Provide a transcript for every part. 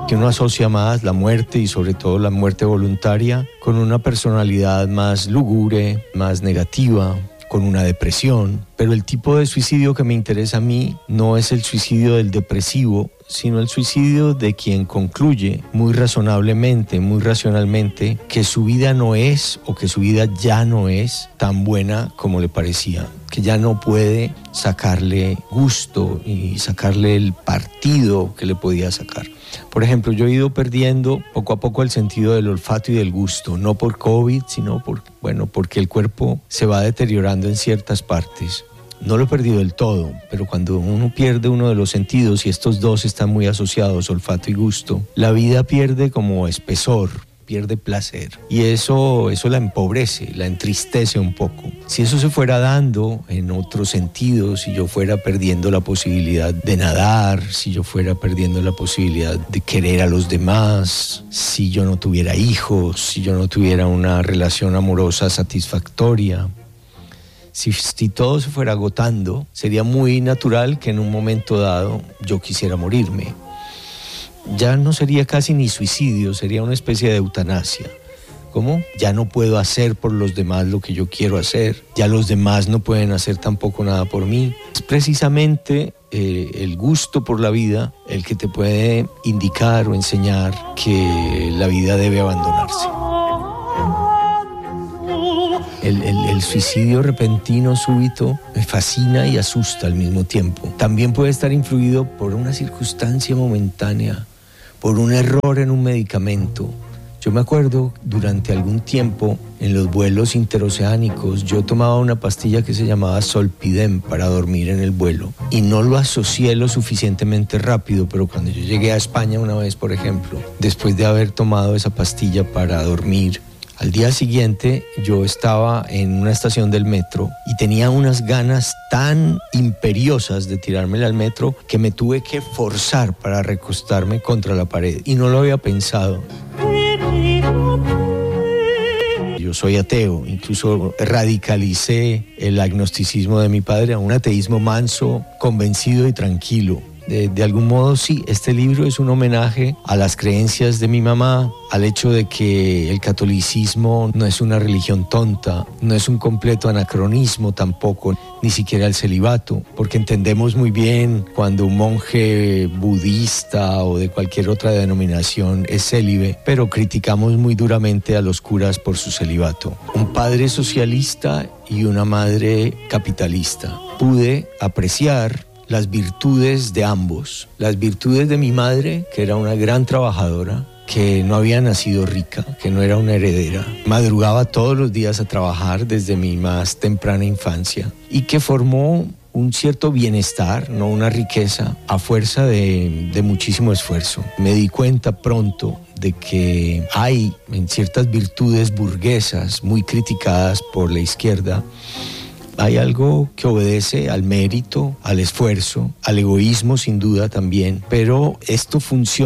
que uno asocia más la muerte y sobre todo la muerte voluntaria con una personalidad más lúgubre, más negativa, con una depresión. Pero el tipo de suicidio que me interesa a mí no es el suicidio del depresivo, sino el suicidio de quien concluye muy razonablemente, muy racionalmente, que su vida no es o que su vida ya no es tan buena como le parecía, que ya no puede sacarle gusto y sacarle el partido que le podía sacar. Por ejemplo, yo he ido perdiendo poco a poco el sentido del olfato y del gusto, no por COVID, sino porque el cuerpo se va deteriorando en ciertas partes. No lo he perdido del todo, pero cuando uno pierde uno de los sentidos y estos dos están muy asociados, olfato y gusto, la vida pierde como espesor, pierde placer. Y eso la empobrece, la entristece un poco. Si eso se fuera dando en otros sentidos, si yo fuera perdiendo la posibilidad de nadar, si yo fuera perdiendo la posibilidad de querer a los demás, si yo no tuviera hijos, si yo no tuviera una relación amorosa satisfactoria, si todo se fuera agotando, sería muy natural que en un momento dado yo quisiera morirme. Ya no sería casi ni suicidio, sería una especie de eutanasia. ¿Cómo? Ya no puedo hacer por los demás lo que yo quiero hacer, ya los demás no pueden hacer tampoco nada por mí. Es precisamente el gusto por la vida el que te puede indicar o enseñar que la vida debe abandonarse. El suicidio repentino, súbito, me fascina y asusta al mismo tiempo. También puede estar influido por una circunstancia momentánea, por un error en un medicamento. Yo me acuerdo, durante algún tiempo, en los vuelos interoceánicos, yo tomaba una pastilla que se llamaba Zolpidem para dormir en el vuelo. Y no lo asocié lo suficientemente rápido, pero cuando yo llegué a España una vez, por ejemplo, después de haber tomado esa pastilla para dormir, al día siguiente yo estaba en una estación del metro y tenía unas ganas tan imperiosas de tirármela al metro que me tuve que forzar para recostarme contra la pared y no lo había pensado. Yo soy ateo, incluso radicalicé el agnosticismo de mi padre a un ateísmo manso, convencido y tranquilo. De algún modo sí, este libro es un homenaje a las creencias de mi mamá, al hecho de que el catolicismo no es una religión tonta, no es un completo anacronismo tampoco, ni siquiera el celibato, porque entendemos muy bien cuando un monje budista o de cualquier otra denominación es célibe, pero criticamos muy duramente a los curas por su celibato. Un padre socialista y una madre capitalista. Pude apreciar las virtudes de ambos, las virtudes de mi madre, que era una gran trabajadora, que no había nacido rica, que no era una heredera, madrugaba todos los días a trabajar desde mi más temprana infancia y que formó un cierto bienestar, no una riqueza, a fuerza de muchísimo esfuerzo. Me di cuenta pronto de que hay en ciertas virtudes burguesas muy criticadas por la izquierda, hay algo que obedece al mérito, al esfuerzo, al egoísmo sin duda también, pero esto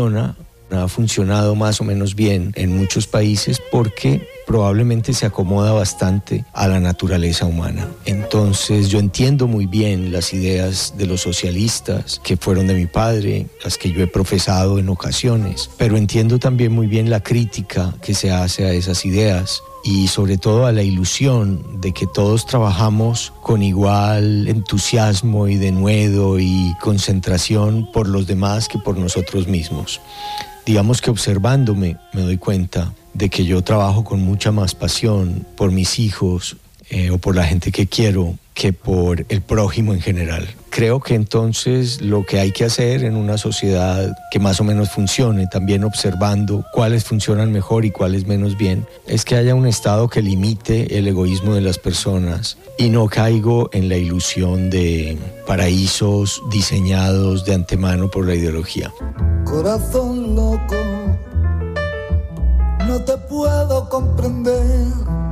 ha funcionado más o menos bien en muchos países porque probablemente se acomoda bastante a la naturaleza humana. Entonces yo entiendo muy bien las ideas de los socialistas que fueron de mi padre, las que yo he profesado en ocasiones, pero entiendo también muy bien la crítica que se hace a esas ideas y sobre todo a la ilusión de que todos trabajamos con igual entusiasmo y denuedo y concentración por los demás que por nosotros mismos. Digamos que observándome me doy cuenta de que yo trabajo con mucha más pasión por mis hijos o por la gente que quiero que por el prójimo en general. Creo que entonces lo que hay que hacer en una sociedad que más o menos funcione, también observando cuáles funcionan mejor y cuáles menos bien, es que haya un Estado que limite el egoísmo de las personas y no caigo en la ilusión de paraísos diseñados de antemano por la ideología. Corazón loco, no te puedo comprender,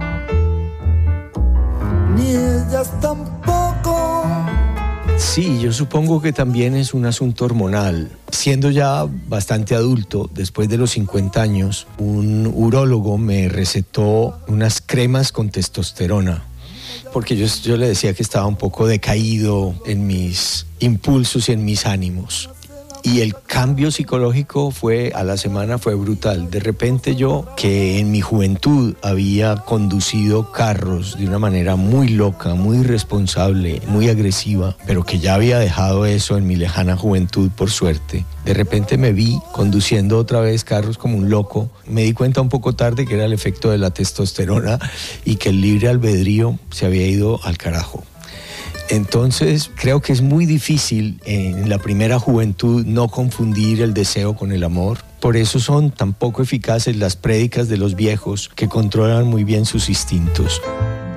ni ellas tampoco. Sí, yo supongo que también es un asunto hormonal. Siendo ya bastante adulto, después de los 50 años, un urólogo me recetó unas cremas con testosterona, porque yo le decía que estaba un poco decaído en mis impulsos y en mis ánimos. Y el cambio psicológico a la semana fue brutal. De repente yo, que en mi juventud había conducido carros de una manera muy loca, muy irresponsable, muy agresiva, pero que ya había dejado eso en mi lejana juventud, por suerte. De repente me vi conduciendo otra vez carros como un loco. Me di cuenta un poco tarde que era el efecto de la testosterona y que el libre albedrío se había ido al carajo. Entonces creo que es muy difícil en la primera juventud no confundir el deseo con el amor. Por eso son tan poco eficaces las prédicas de los viejos que controlan muy bien sus instintos.